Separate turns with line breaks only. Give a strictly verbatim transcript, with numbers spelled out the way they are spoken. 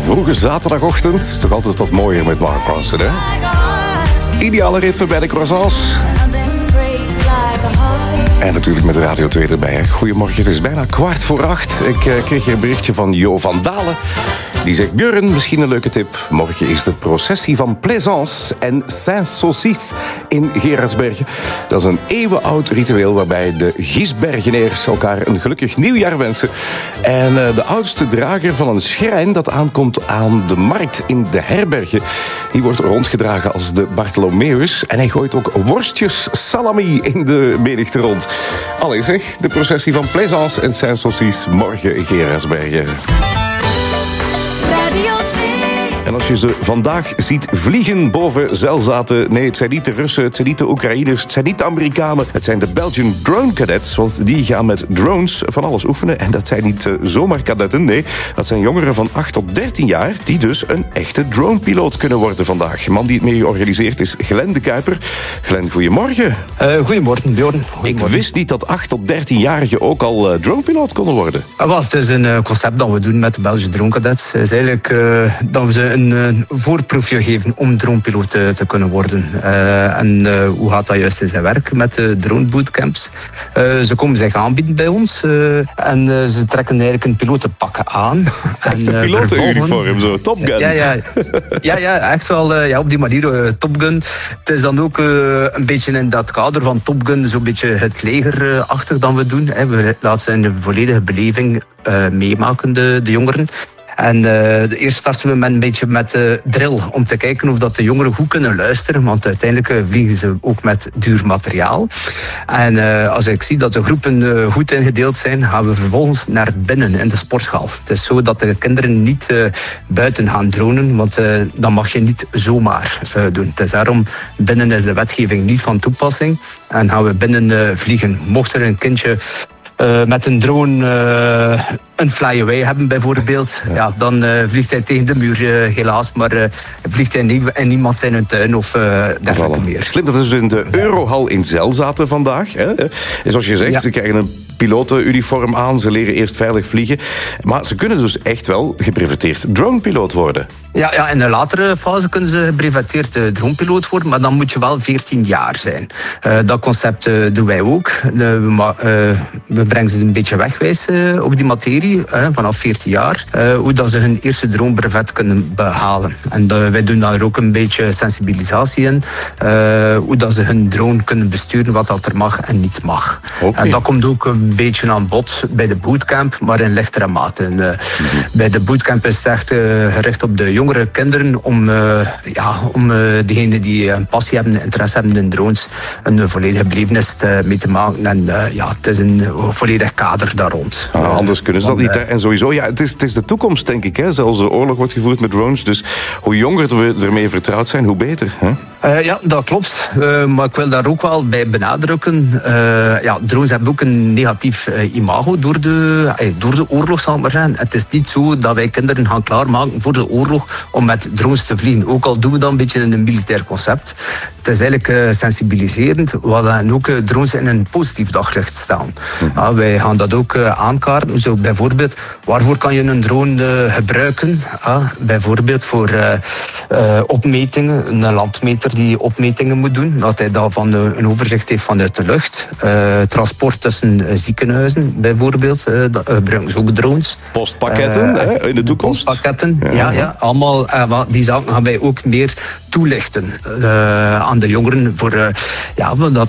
vroege zaterdagochtend is toch altijd wat mooier met Mark Ronson, hè? Ideale ritme bij de croissants. En natuurlijk met Radio twee erbij. Hè. Goedemorgen, het is bijna kwart voor acht. Ik uh, kreeg hier een berichtje van Jo van Dalen. Die zegt, Björn, misschien een leuke tip. Morgen is de processie van Plaisance en Saint-Saucis in Gerardsbergen. Dat is een eeuwenoud ritueel waarbij de Gisbergeneers elkaar een gelukkig nieuwjaar wensen. En uh, de oudste drager van een schrijn dat aankomt aan de markt in de herbergen, die wordt rondgedragen als de Bartholomeus. En hij gooit ook worstjes salami in de menigte rond. Allee zeg, de processie van Plaisance en Saint-Saucis morgen in Gerardsbergen. En als je ze vandaag ziet vliegen boven Zelzaten, nee, het zijn niet de Russen, het zijn niet de Oekraïners, het zijn niet de Amerikanen, het zijn de Belgian Drone Cadets, want die gaan met drones van alles oefenen. En dat zijn niet uh, zomaar kadetten, nee, dat zijn jongeren van acht tot dertien jaar, die dus een echte dronepiloot kunnen worden vandaag. De man die het mee organiseert is Glenn de Kuiper. Glenn, goedemorgen.
Uh, goedemorgen, Bjorn.
Ik wist niet dat acht tot dertienjarigen ook al uh, dronepiloot konden worden.
Uh, well, het is een uh, concept dat we doen met de Belgische Drone Cadets. Het is eigenlijk uh, dat we ze een uh, voorproefje geven om dronepiloot te, te kunnen worden. Uh, en uh, hoe gaat dat juist in zijn werk met de drone bootcamps? Uh, ze komen zich aanbieden bij ons uh, en uh, ze trekken eigenlijk een pilotenpak aan.
Echt een uh, pilotenuniform, zo, Top Gun.
Ja, ja, ja, ja echt wel uh, ja, op die manier uh, Top Gun. Het is dan ook uh, een beetje in dat kader van Top Gun, zo'n beetje het legerachtig dan we doen. Hè. We laten ze in de volledige beleving uh, meemaken, de, de jongeren. En uh, eerst starten we met een beetje met de uh, drill, om te kijken of dat de jongeren goed kunnen luisteren, want uiteindelijk uh, vliegen ze ook met duur materiaal. En uh, als ik zie dat de groepen uh, goed ingedeeld zijn, gaan we vervolgens naar binnen in de sporthal. Het is zo dat de kinderen niet uh, buiten gaan dronen, want uh, dat mag je niet zomaar uh, doen. Het is daarom, binnen is de wetgeving niet van toepassing en gaan we binnen uh, vliegen. Mocht er een kindje Uh, met een drone uh, een fly-away hebben bijvoorbeeld, ja. Ja, dan uh, vliegt hij tegen de muur uh, helaas, maar uh, vliegt hij niet in iemand zijn tuin of uh, dergelijke
voilà.
meer.
Slim, dat is dus in de Eurohal in Zelzaten vandaag. Hè? En zoals je zegt, ja. Ze krijgen een pilotenuniform aan, ze leren eerst veilig vliegen, maar ze kunnen dus echt wel gebreveteerd dronepiloot worden.
Ja, ja, in de latere fase kunnen ze gebreveteerd uh, dronepiloot worden, maar dan moet je wel veertien jaar zijn. Uh, dat concept uh, doen wij ook. Uh, we, ma- uh, we brengen ze een beetje wegwijs uh, op die materie, uh, vanaf veertien jaar, uh, hoe dat ze hun eerste dronebrevet kunnen behalen. En uh, wij doen daar ook een beetje sensibilisatie in, uh, hoe dat ze hun drone kunnen besturen, wat dat er mag en niet mag. Okay. En dat komt ook een beetje aan bod bij de bootcamp, maar in lichtere mate. En, uh, mm-hmm. Bij de bootcamp is het echt uh, gericht op de jongere kinderen om, uh, ja, om uh, degenen die een passie hebben, interesse hebben in drones, een volledige belevenis te, mee te maken. En uh, ja, het is een volledig kader daar rond.
Ah, anders kunnen ze dat niet. Hè? En sowieso, ja, het is, het is de toekomst, denk ik. Hè? Zelfs de oorlog wordt gevoerd met drones. Dus hoe jonger we ermee vertrouwd zijn, hoe beter. Hè?
Uh, ja, dat klopt. Uh, maar ik wil daar ook wel bij benadrukken. Uh, ja, drones hebben ook een negatief uh, imago door de, uh, door de oorlog, zal ik maar zeggen. Het is niet zo dat wij kinderen gaan klaarmaken voor de oorlog om met drones te vliegen. Ook al doen we dat een beetje in een militair concept. Het is eigenlijk uh, sensibiliserend, wat dan ook uh, drones in een positief daglicht staan. Ja, wij gaan dat ook uh, aankaarten. Zo bijvoorbeeld, waarvoor kan je een drone uh, gebruiken? Uh, bijvoorbeeld voor uh, uh, opmetingen, een landmeter die opmetingen moet doen, dat hij daarvan uh, een overzicht heeft vanuit de lucht. Uh, transport tussen uh, ziekenhuizen bijvoorbeeld, uh, dat uh, gebruiken ze ook drones.
Postpakketten uh, hè, in de toekomst.
Postpakketten, ja, ja, ja allemaal. Uh, die zaken gaan wij ook meer toelichten uh, aan de jongeren, voor, uh, ja, dat